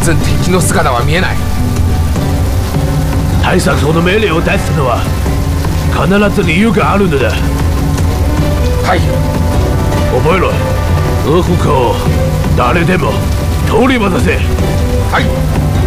然敵の姿は見えない。 大佐その命令を出すのは必ず理由があるのだ。 はい。 覚えろ、ウフコを誰でも通り渡せ。 はい。